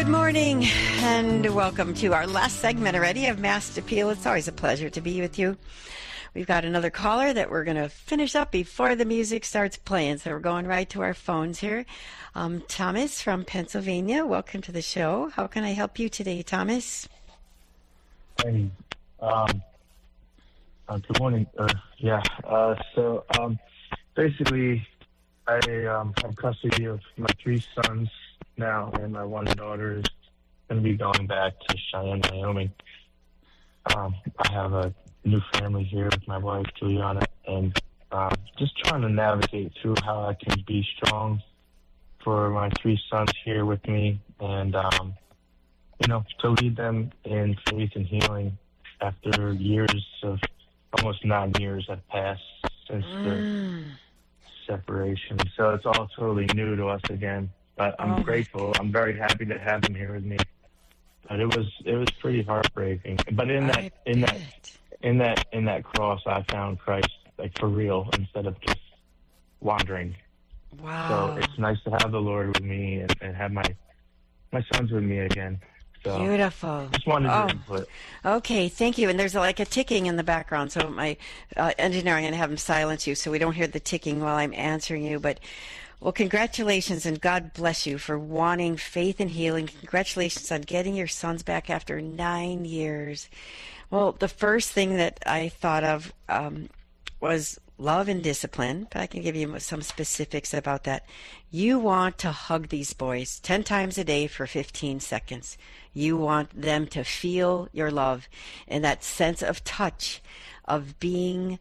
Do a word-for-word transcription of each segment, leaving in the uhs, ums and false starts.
Good morning and welcome to our last segment already of Mass Appeal. It's always a pleasure to be with you. We've got another caller that we're going to finish up before the music starts playing, so we're going right to our phones here. Um, Thomas from Pennsylvania, welcome to the show. How can I help you today, Thomas? Hey, um, uh, good morning. Uh, yeah, uh, so um, basically I um, have custody of my three sons now, and my one daughter is going to be going back to Cheyenne, Wyoming. Um, I have a new family here with my wife, Juliana, and um, just trying to navigate through how I can be strong for my three sons here with me, and, um, you know, to lead them in faith and healing after years of, almost nine years have passed since mm. the separation. So it's all totally new to us again. But I'm oh. grateful. I'm very happy to have him here with me. But it was it was pretty heartbreaking. But in that I in bet. that in that in that cross, I found Christ, like, for real, instead of just wandering. Wow. So it's nice to have the Lord with me and, and have my my sons with me again. So beautiful. Just wanted oh. your input. Okay, thank you. And there's like a ticking in the background, so my uh, engineer, I'm going to have him silence you so we don't hear the ticking while I'm answering you. But well, congratulations, and God bless you for wanting faith and healing. Congratulations on getting your sons back after nine years. Well, the first thing that I thought of um, was love and discipline, but I can give you some specifics about that. You want to hug these boys ten times a day for fifteen seconds. You want them to feel your love, and that sense of touch, of being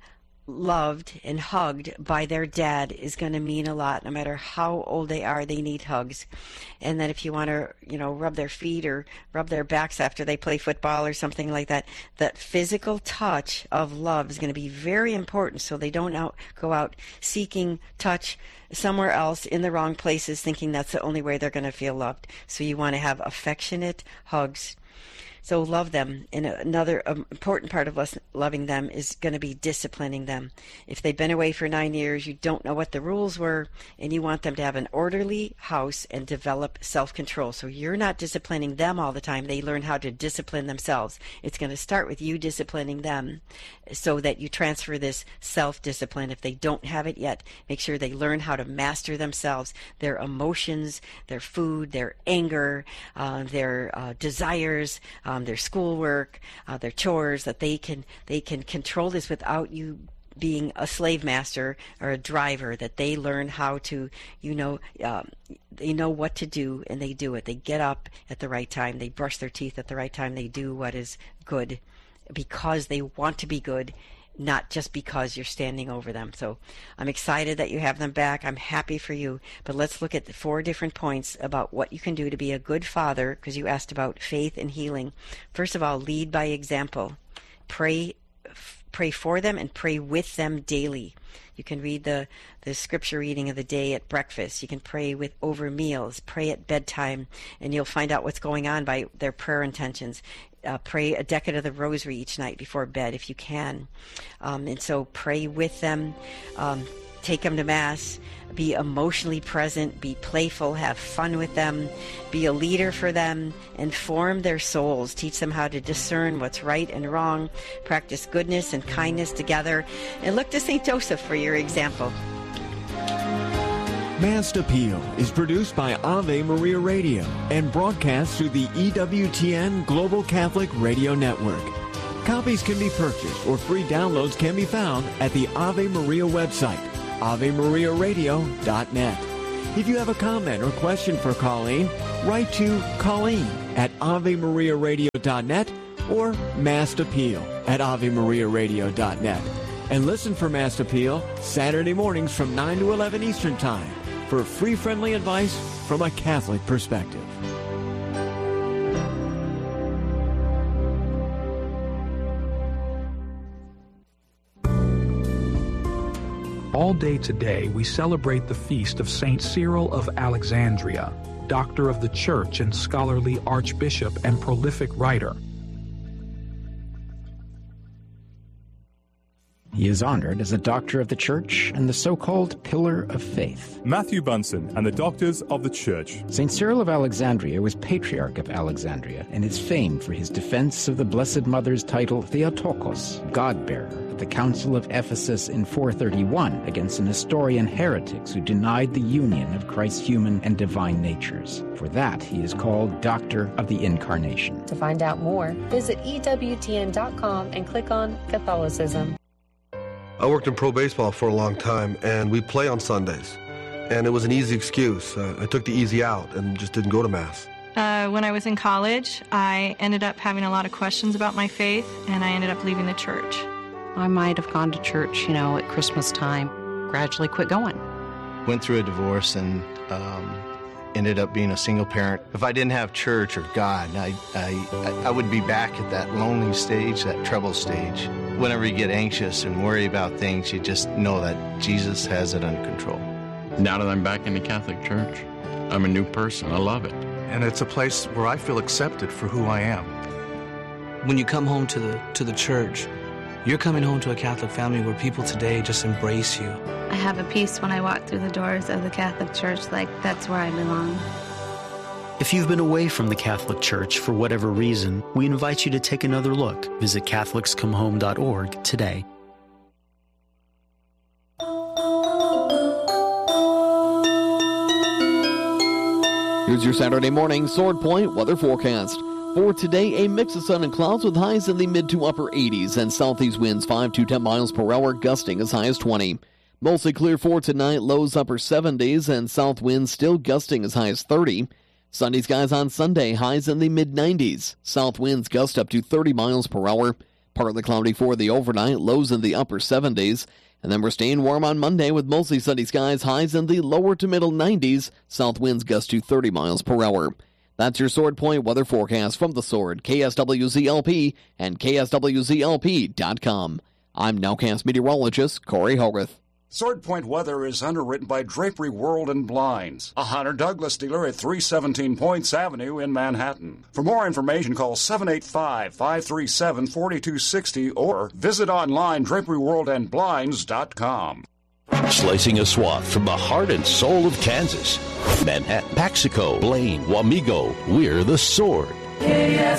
loved and hugged by their dad is going to mean a lot. No matter how old they are, they need hugs. And then if you want to, you know, rub their feet or rub their backs after they play football or something like that, that physical touch of love is going to be very important, so they don't out, go out seeking touch somewhere else in the wrong places, thinking that's the only way they're going to feel loved. So you want to have affectionate hugs. So love them. And another um, important part of us loving them is going to be disciplining them. If they've been away for nine years, you don't know what the rules were, and you want them to have an orderly house and develop self-control. So you're not disciplining them all the time. They learn how to discipline themselves. It's going to start with you disciplining them so that you transfer this self-discipline. If they don't have it yet, make sure they learn how to master themselves, their emotions, their food, their anger, uh, their uh, desires, Um, their schoolwork, uh, their chores, that they can they can control this without you being a slave master or a driver, that they learn how to, you know, um, they know what to do and they do it. They get up at the right time. They brush their teeth at the right time. They do what is good because they want to be good, not just because you're standing over them. So I'm excited that you have them back. I'm happy for you. But let's look at the four different points about what you can do to be a good father, because you asked about faith and healing. First of all, lead by example. Pray pray for them and pray with them daily. You can read the, the scripture reading of the day at breakfast. You can pray with over meals, pray at bedtime, and you'll find out what's going on by their prayer intentions. Uh, pray a decade of the rosary each night before bed if you can. Um, and so pray with them, um, take them to Mass, be emotionally present, be playful, have fun with them, be a leader for them, inform their souls, teach them how to discern what's right and wrong, practice goodness and kindness together, and look to Saint Joseph for your example. Mass Appeal is produced by Ave Maria Radio and broadcast through the E W T N Global Catholic Radio Network. Copies can be purchased or free downloads can be found at the Ave Maria website, ave maria radio dot net. If you have a comment or question for Colleen, write to Colleen at ave maria radio dot net or Mass Appeal at ave maria radio dot net. And listen for Mass Appeal Saturday mornings from nine to eleven Eastern Time for free, friendly advice from a Catholic perspective. All day today, we celebrate the feast of Saint Cyril of Alexandria, doctor of the Church and scholarly archbishop and prolific writer. He is honored as a Doctor of the Church and the so-called Pillar of Faith. Matthew Bunson and the Doctors of the Church. Saint Cyril of Alexandria was Patriarch of Alexandria and is famed for his defense of the Blessed Mother's title Theotokos, God-bearer, at the Council of Ephesus in four thirty-one against the Nestorian heretics who denied the union of Christ's human and divine natures. For that, he is called Doctor of the Incarnation. To find out more, visit E W T N dot com and click on Catholicism. I worked in pro baseball for a long time, and we play on Sundays. And it was an easy excuse. Uh, I took the easy out and just didn't go to Mass. Uh, when I was in college, I ended up having a lot of questions about my faith, and I ended up leaving the church. I might have gone to church, you know, at Christmas time, gradually quit going. Went through a divorce and um, ended up being a single parent. If I didn't have church or God, I, I, I would be back at that lonely stage, that trouble stage. Whenever you get anxious and worry about things, you just know that Jesus has it under control. Now that I'm back in the Catholic Church, I'm a new person. I love it. And it's a place where I feel accepted for who I am. When you come home to the to the church, you're coming home to a Catholic family where people today just embrace you. I have a peace when I walk through the doors of the Catholic Church, like that's where I belong. If you've been away from the Catholic Church for whatever reason, we invite you to take another look. Visit Catholics Come Home dot org today. Here's your Saturday morning Sword Point weather forecast. For today, a mix of sun and clouds with highs in the mid to upper eighties and southeast winds five to ten miles per hour, gusting as high as twenty. Mostly clear for tonight, lows upper seventies and south winds still gusting as high as thirty. Sunny skies on Sunday, highs in the mid nineties. South winds gust up to thirty miles per hour. Partly cloudy for the overnight, lows in the upper seventies. And then we're staying warm on Monday with mostly sunny skies, highs in the lower to middle nineties. South winds gust to thirty miles per hour. That's your Sword Point weather forecast from The Sword, K S W Z L P, and K S W Z L P dot com. I'm Nowcast meteorologist Corey Hogarth. Sword Point weather is underwritten by Drapery World and Blinds, a Hunter Douglas dealer at three seventeen Points Avenue in Manhattan. For more information, call seven eight five, five three seven, four two six zero or visit online drapery world and blinds dot com. Slicing a swath from the heart and soul of Kansas. Manhattan, Paxico, Blaine, Wamego, we're The Sword. K S